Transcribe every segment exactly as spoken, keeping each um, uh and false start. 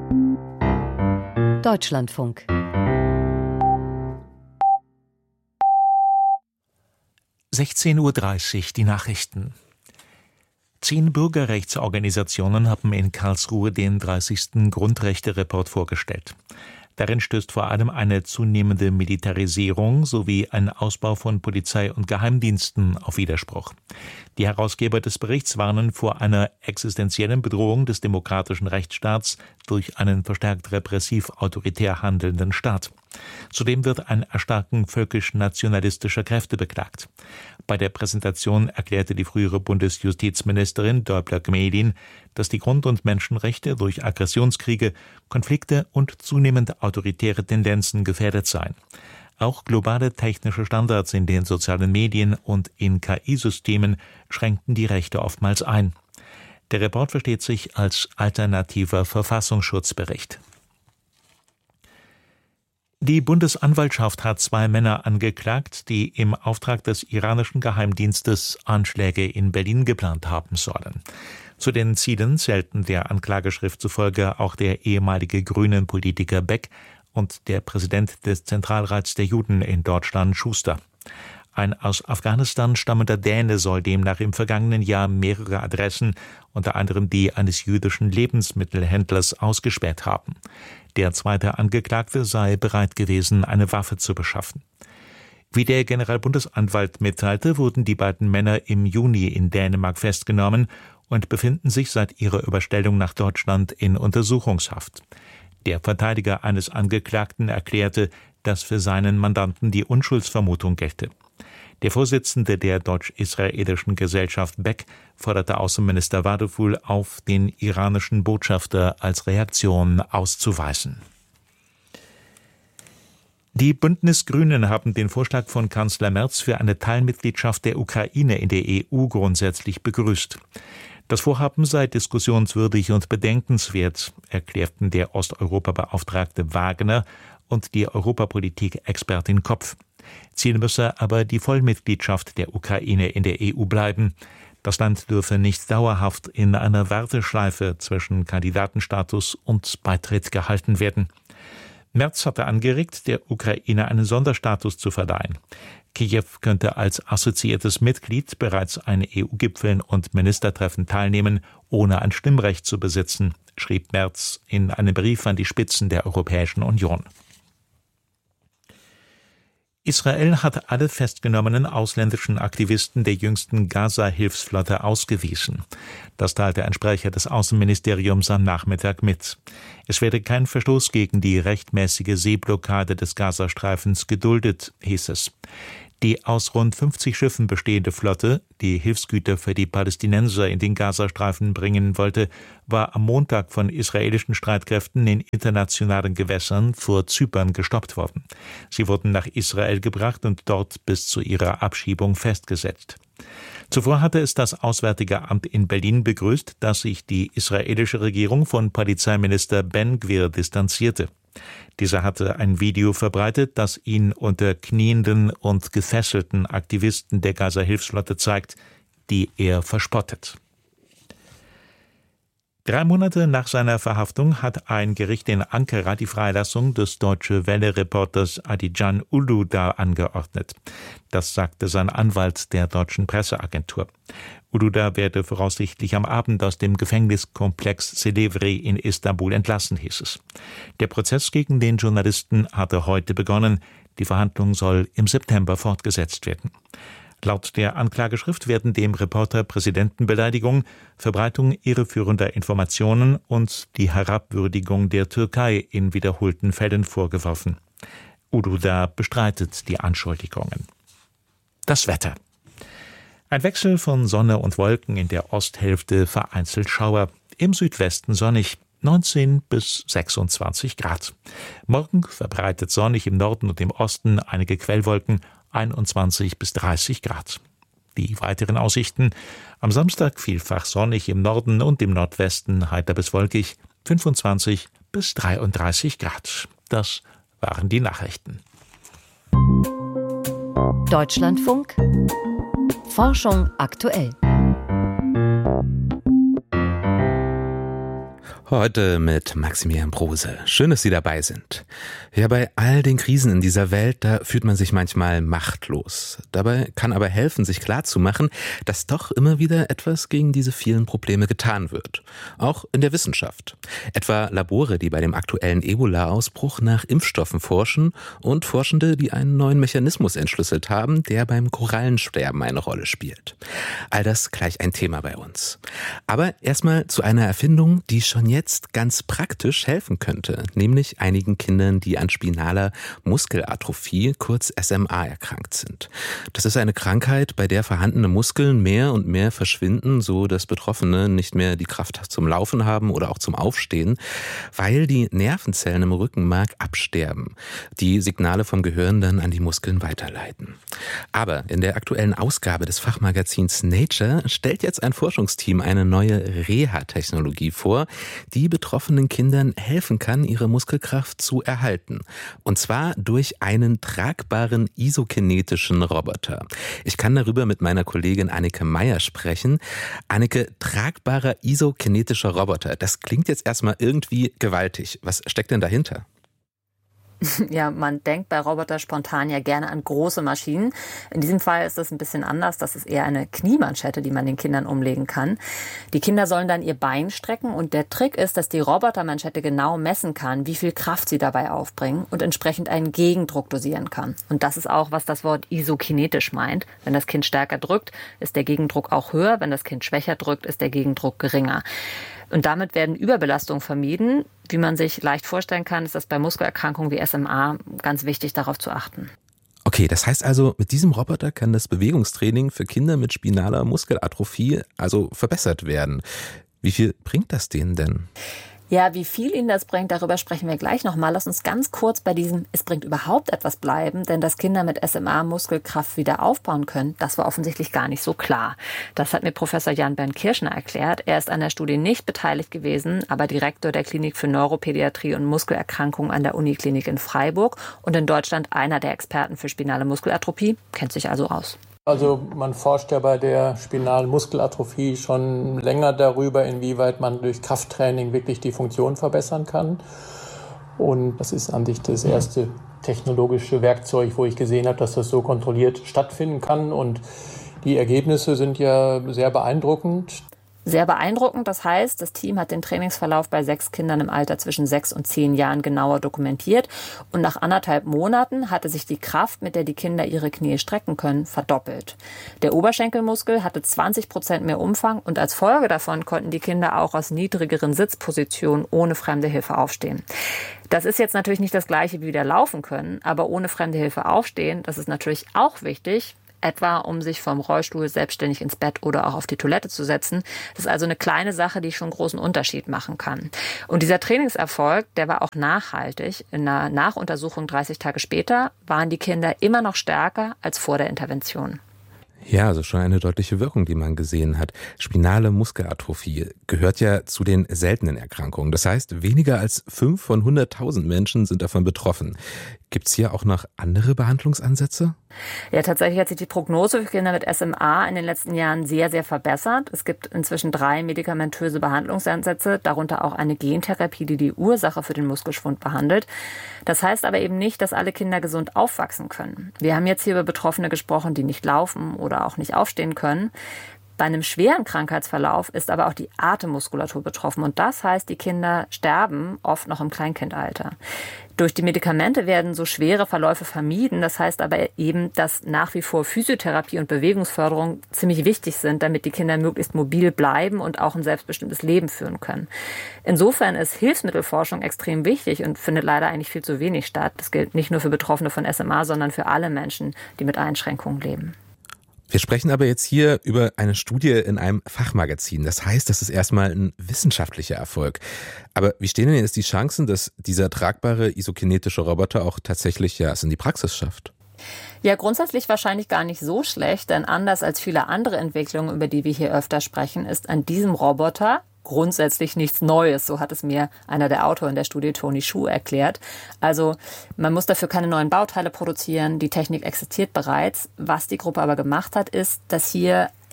Deutschlandfunk. sechzehn Uhr dreißig, die Nachrichten. Zehn Bürgerrechtsorganisationen haben in Karlsruhe den dreißigsten Grundrechte-Report vorgestellt. Darin stößt vor allem eine zunehmende Militarisierung sowie ein Ausbau von Polizei und Geheimdiensten auf Widerspruch. Die Herausgeber des Berichts warnen vor einer existenziellen Bedrohung des demokratischen Rechtsstaats durch einen verstärkt repressiv-autoritär handelnden Staat. Zudem wird ein Erstarken völkisch-nationalistischer Kräfte beklagt. Bei der Präsentation erklärte die frühere Bundesjustizministerin Däubler-Gmelin, dass die Grund- und Menschenrechte durch Aggressionskriege, Konflikte und zunehmend autoritäre Tendenzen gefährdet seien. Auch globale technische Standards in den sozialen Medien und in K I-Systemen schränkten die Rechte oftmals ein. Der Report versteht sich als alternativer Verfassungsschutzbericht. Die Bundesanwaltschaft hat zwei Männer angeklagt, die im Auftrag des iranischen Geheimdienstes Anschläge in Berlin geplant haben sollen. Zu den Zielen zählten der Anklageschrift zufolge auch der ehemalige Grünen-Politiker Beck und der Präsident des Zentralrats der Juden in Deutschland, Schuster. Ein aus Afghanistan stammender Däne soll demnach im vergangenen Jahr mehrere Adressen, unter anderem die eines jüdischen Lebensmittelhändlers, ausgespäht haben. Der zweite Angeklagte sei bereit gewesen, eine Waffe zu beschaffen. Wie der Generalbundesanwalt mitteilte, wurden die beiden Männer im Juni in Dänemark festgenommen und befinden sich seit ihrer Überstellung nach Deutschland in Untersuchungshaft. Der Verteidiger eines Angeklagten erklärte, dass für seinen Mandanten die Unschuldsvermutung gelte. Der Vorsitzende der deutsch-israelischen Gesellschaft Beck forderte Außenminister Wadeful auf, den iranischen Botschafter als Reaktion auszuweisen. Die Bündnisgrünen haben den Vorschlag von Kanzler Merz für eine Teilmitgliedschaft der Ukraine in der E U grundsätzlich begrüßt. Das Vorhaben sei diskussionswürdig und bedenkenswert, erklärten der Osteuropa-Beauftragte Wagner und die Europapolitik-Expertin Kopf. Ziel müsse aber die Vollmitgliedschaft der Ukraine in der E U bleiben. Das Land dürfe nicht dauerhaft in einer Warteschleife zwischen Kandidatenstatus und Beitritt gehalten werden. Merz hatte angeregt, der Ukraine einen Sonderstatus zu verleihen. Kiew könnte als assoziiertes Mitglied bereits an E U-Gipfeln und Ministertreffen teilnehmen, ohne ein Stimmrecht zu besitzen, schrieb Merz in einem Brief an die Spitzen der Europäischen Union. Israel hat alle festgenommenen ausländischen Aktivisten der jüngsten Gaza-Hilfsflotte ausgewiesen. Das teilte ein Sprecher des Außenministeriums am Nachmittag mit. Es werde kein Verstoß gegen die rechtmäßige Seeblockade des Gazastreifens geduldet, hieß es. Die aus rund fünfzig Schiffen bestehende Flotte, die Hilfsgüter für die Palästinenser in den Gazastreifen bringen wollte, war am Montag von israelischen Streitkräften in internationalen Gewässern vor Zypern gestoppt worden. Sie wurden nach Israel gebracht und dort bis zu ihrer Abschiebung festgesetzt. Zuvor hatte es das Auswärtige Amt in Berlin begrüßt, dass sich die israelische Regierung von Polizeiminister Ben-Gvir distanzierte. Dieser hatte ein Video verbreitet, das ihn unter knienden und gefesselten Aktivisten der Gaza-Hilfsflotte zeigt, die er verspottet. Drei Monate nach seiner Verhaftung hat ein Gericht in Ankara die Freilassung des Deutsche-Welle-Reporters Adican Uluda angeordnet. Das sagte sein Anwalt der deutschen Presseagentur. Uluda werde voraussichtlich am Abend aus dem Gefängniskomplex Silivri in Istanbul entlassen, hieß es. Der Prozess gegen den Journalisten hatte heute begonnen. Die Verhandlung soll im September fortgesetzt werden. Laut der Anklageschrift werden dem Reporter Präsidentenbeleidigung, Verbreitung irreführender Informationen und die Herabwürdigung der Türkei in wiederholten Fällen vorgeworfen. Uluda bestreitet die Anschuldigungen. Das Wetter. Ein Wechsel von Sonne und Wolken, in der Osthälfte vereinzelt Schauer, im Südwesten sonnig, neunzehn bis sechsundzwanzig Grad. Morgen verbreitet sonnig im Norden und im Osten, einige Quellwolken, einundzwanzig bis dreißig Grad. Die weiteren Aussichten: am Samstag vielfach sonnig im Norden und im Nordwesten, heiter bis wolkig, fünfundzwanzig bis dreiunddreißig Grad. Das waren die Nachrichten. Deutschlandfunk Forschung aktuell. Heute mit Maximilian Brose. Schön, dass Sie dabei sind. Ja, bei all den Krisen in dieser Welt, da fühlt man sich manchmal machtlos. Dabei kann aber helfen, sich klarzumachen, dass doch immer wieder etwas gegen diese vielen Probleme getan wird. Auch in der Wissenschaft. Etwa Labore, die bei dem aktuellen Ebola-Ausbruch nach Impfstoffen forschen und Forschende, die einen neuen Mechanismus entschlüsselt haben, der beim Korallensterben eine Rolle spielt. All das gleich ein Thema bei uns. Aber erstmal zu einer Erfindung, die schon jetzt jetzt ganz praktisch helfen könnte, nämlich einigen Kindern, die an spinaler Muskelatrophie, kurz S M A, erkrankt sind. Das ist eine Krankheit, bei der vorhandene Muskeln mehr und mehr verschwinden, so dass Betroffene nicht mehr die Kraft zum Laufen haben oder auch zum Aufstehen, weil die Nervenzellen im Rückenmark absterben, die Signale vom Gehirn dann an die Muskeln weiterleiten. Aber in der aktuellen Ausgabe des Fachmagazins Nature stellt jetzt ein Forschungsteam eine neue Reha-Technologie vor, die betroffenen Kindern helfen kann, ihre Muskelkraft zu erhalten. Und zwar durch einen tragbaren isokinetischen Roboter. Ich kann darüber mit meiner Kollegin Anneke Meyer sprechen. Anneke, tragbarer isokinetischer Roboter, das klingt jetzt erstmal irgendwie gewaltig. Was steckt denn dahinter? Ja, man denkt bei Roboter spontan ja gerne an große Maschinen. In diesem Fall ist das ein bisschen anders. Das ist eher eine Kniemanschette, die man den Kindern umlegen kann. Die Kinder sollen dann ihr Bein strecken und der Trick ist, dass die Robotermanschette genau messen kann, wie viel Kraft sie dabei aufbringen und entsprechend einen Gegendruck dosieren kann. Und das ist auch, was das Wort isokinetisch meint. Wenn das Kind stärker drückt, ist der Gegendruck auch höher. Wenn das Kind schwächer drückt, ist der Gegendruck geringer. Und damit werden Überbelastungen vermieden. Wie man sich leicht vorstellen kann, ist das bei Muskelerkrankungen wie S M A ganz wichtig, darauf zu achten. Okay, das heißt also, mit diesem Roboter kann das Bewegungstraining für Kinder mit spinaler Muskelatrophie also verbessert werden. Wie viel bringt das denen denn? Ja, wie viel Ihnen das bringt, darüber sprechen wir gleich nochmal. Lass uns ganz kurz bei diesem Es bringt überhaupt etwas bleiben, denn dass Kinder mit S M A Muskelkraft wieder aufbauen können, das war offensichtlich gar nicht so klar. Das hat mir Professor Jan-Bernd Kirschner erklärt. Er ist an der Studie nicht beteiligt gewesen, aber Direktor der Klinik für Neuropädiatrie und Muskelerkrankungen an der Uniklinik in Freiburg und in Deutschland einer der Experten für spinale Muskelatrophie, kennt sich also aus. Also man forscht ja bei der spinalen Muskelatrophie schon länger darüber, inwieweit man durch Krafttraining wirklich die Funktion verbessern kann. Und das ist an sich das erste technologische Werkzeug, wo ich gesehen habe, dass das so kontrolliert stattfinden kann. Und die Ergebnisse sind ja sehr beeindruckend. Sehr beeindruckend. Das heißt, das Team hat den Trainingsverlauf bei sechs Kindern im Alter zwischen sechs und zehn Jahren genauer dokumentiert. Und nach anderthalb Monaten hatte sich die Kraft, mit der die Kinder ihre Knie strecken können, verdoppelt. Der Oberschenkelmuskel hatte zwanzig Prozent mehr Umfang und als Folge davon konnten die Kinder auch aus niedrigeren Sitzpositionen ohne fremde Hilfe aufstehen. Das ist jetzt natürlich nicht das Gleiche wie wieder laufen können, aber ohne fremde Hilfe aufstehen, das ist natürlich auch wichtig, etwa um sich vom Rollstuhl selbstständig ins Bett oder auch auf die Toilette zu setzen. Das ist also eine kleine Sache, die schon einen großen Unterschied machen kann. Und dieser Trainingserfolg, der war auch nachhaltig. In einer Nachuntersuchung dreißig Tage später waren die Kinder immer noch stärker als vor der Intervention. Ja, also schon eine deutliche Wirkung, die man gesehen hat. Spinale Muskelatrophie gehört ja zu den seltenen Erkrankungen. Das heißt, weniger als fünf von hunderttausend Menschen sind davon betroffen. Gibt es hier auch noch andere Behandlungsansätze? Ja, tatsächlich hat sich die Prognose für Kinder mit S M A in den letzten Jahren sehr, sehr verbessert. Es gibt inzwischen drei medikamentöse Behandlungsansätze, darunter auch eine Gentherapie, die die Ursache für den Muskelschwund behandelt. Das heißt aber eben nicht, dass alle Kinder gesund aufwachsen können. Wir haben jetzt hier über Betroffene gesprochen, die nicht laufen oder auch nicht aufstehen können. Bei einem schweren Krankheitsverlauf ist aber auch die Atemmuskulatur betroffen. Und das heißt, die Kinder sterben oft noch im Kleinkindalter. Durch die Medikamente werden so schwere Verläufe vermieden. Das heißt aber eben, dass nach wie vor Physiotherapie und Bewegungsförderung ziemlich wichtig sind, damit die Kinder möglichst mobil bleiben und auch ein selbstbestimmtes Leben führen können. Insofern ist Hilfsmittelforschung extrem wichtig und findet leider eigentlich viel zu wenig statt. Das gilt nicht nur für Betroffene von S M A, sondern für alle Menschen, die mit Einschränkungen leben. Wir sprechen aber jetzt hier über eine Studie in einem Fachmagazin. Das heißt, das ist erstmal ein wissenschaftlicher Erfolg. Aber wie stehen denn jetzt die Chancen, dass dieser tragbare isokinetische Roboter auch tatsächlich ja es in die Praxis schafft? Ja, grundsätzlich wahrscheinlich gar nicht so schlecht, denn anders als viele andere Entwicklungen, über die wir hier öfter sprechen, ist an diesem Roboter grundsätzlich nichts Neues. So hat es mir einer der Autoren der Studie, Tony Schuh, erklärt. Also man muss dafür keine neuen Bauteile produzieren. Die Technik existiert bereits. Was die Gruppe aber gemacht hat, ist, dass hier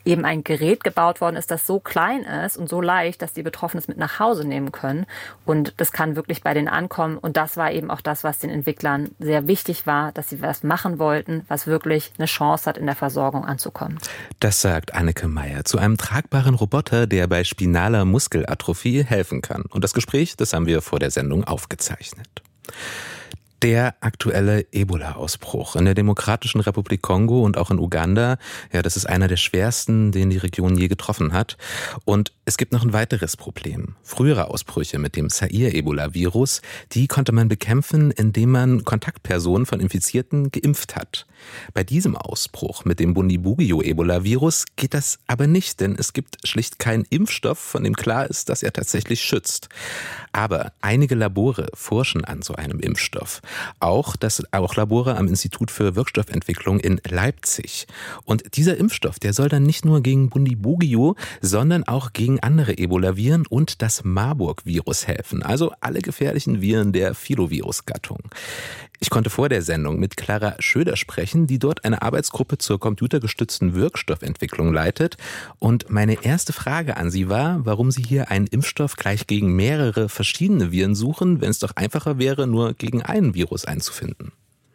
eben ein Gerät gebaut worden ist, das so klein ist und so leicht, dass die Betroffenen es mit nach Hause nehmen können. Und das kann wirklich bei denen ankommen. Und das war eben auch das, was den Entwicklern sehr wichtig war, dass sie was machen wollten, was wirklich eine Chance hat, in der Versorgung anzukommen. Das sagt Anneke Meyer zu einem tragbaren Roboter, der bei spinaler Muskelatrophie helfen kann. Und das Gespräch, das haben wir vor der Sendung aufgezeichnet. Der aktuelle Ebola-Ausbruch in der Demokratischen Republik Kongo und auch in Uganda, ja, das ist einer der schwersten, den die Region je getroffen hat. Und es gibt noch ein weiteres Problem. Frühere Ausbrüche mit dem Zaire-Ebola-Virus, die konnte man bekämpfen, indem man Kontaktpersonen von Infizierten geimpft hat. Bei diesem Ausbruch mit dem Bundibugyo-Ebola-Virus geht das aber nicht, denn es gibt schlicht keinen Impfstoff, von dem klar ist, dass er tatsächlich schützt. Aber einige Labore forschen an so einem Impfstoff. Auch, das, auch Labore am Institut für Wirkstoffentwicklung in Leipzig. Und dieser Impfstoff, der soll dann nicht nur gegen Bundibugyo, sondern auch gegen andere Ebola-Viren und das Marburg-Virus helfen. Also alle gefährlichen Viren der Filovirus-Gattung. Ich konnte vor der Sendung mit Clara Schöder sprechen, die dort eine Arbeitsgruppe zur computergestützten Wirkstoffentwicklung leitet. Und meine erste Frage an sie war, warum sie hier einen Impfstoff gleich gegen mehrere verschiedene Viren suchen, wenn es doch einfacher wäre, nur gegen einen Virus einzufinden.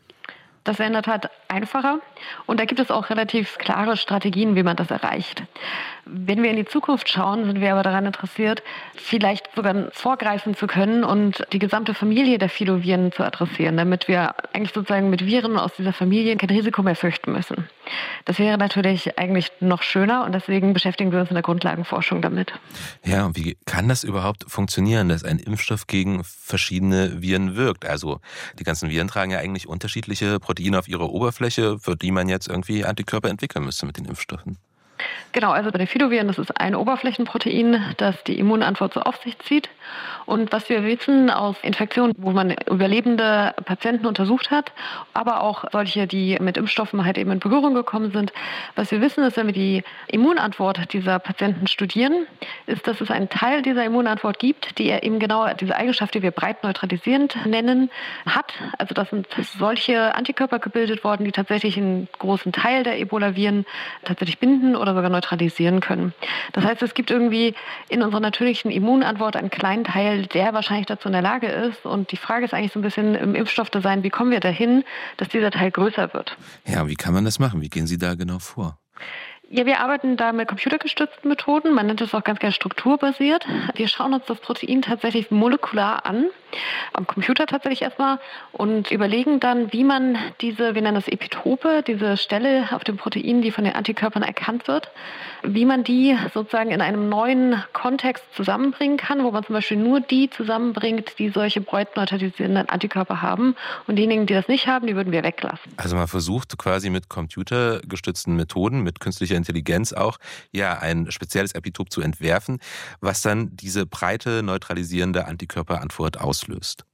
Das wäre in der Tat einfacher und da gibt es auch relativ klare Strategien, wie man das erreicht. Wenn wir in die Zukunft schauen, sind wir aber daran interessiert, vielleicht sogar vorgreifen zu können und die gesamte Familie der Filoviren zu adressieren, damit wir eigentlich sozusagen mit Viren aus dieser Familie kein Risiko mehr fürchten müssen. Das wäre natürlich eigentlich noch schöner und deswegen beschäftigen wir uns in der Grundlagenforschung damit. Ja, und wie kann das überhaupt funktionieren, dass ein Impfstoff gegen verschiedene Viren wirkt? Also die ganzen Viren tragen ja eigentlich unterschiedliche Proteine auf ihrer Oberfläche, für die man jetzt irgendwie Antikörper entwickeln müsste mit den Impfstoffen. Genau, also bei den Filoviren, das ist ein Oberflächenprotein, das die Immunantwort so auf sich zieht. Und was wir wissen aus Infektionen, wo man überlebende Patienten untersucht hat, aber auch solche, die mit Impfstoffen halt eben in Berührung gekommen sind, was wir wissen ist, wenn wir die Immunantwort dieser Patienten studieren, ist, dass es einen Teil dieser Immunantwort gibt, die eben genau diese Eigenschaft, die wir breit neutralisierend nennen, hat. Also das sind solche Antikörper gebildet worden, die tatsächlich einen großen Teil der Ebola-Viren tatsächlich binden oder sogar neutralisieren können. Das heißt, es gibt irgendwie in unserer natürlichen Immunantwort einen kleinen Teil, der wahrscheinlich dazu in der Lage ist. Und die Frage ist eigentlich so ein bisschen im Impfstoffdesign, wie kommen wir dahin, dass dieser Teil größer wird? Ja, wie kann man das machen? Wie gehen Sie da genau vor? Ja, wir arbeiten da mit computergestützten Methoden. Man nennt es auch ganz gerne strukturbasiert. Wir schauen uns das Protein tatsächlich molekular an, am Computer tatsächlich erstmal, und überlegen dann, wie man diese, wir nennen das Epitope, diese Stelle auf dem Protein, die von den Antikörpern erkannt wird, wie man die sozusagen in einem neuen Kontext zusammenbringen kann, wo man zum Beispiel nur die zusammenbringt, die solche breitneutralisierenden Antikörper haben. Und diejenigen, die das nicht haben, die würden wir weglassen. Also man versucht quasi mit computergestützten Methoden, mit künstlicher Intelligenz auch, ja, ein spezielles Epitop zu entwerfen, was dann diese breite neutralisierende Antikörperantwort auslöst.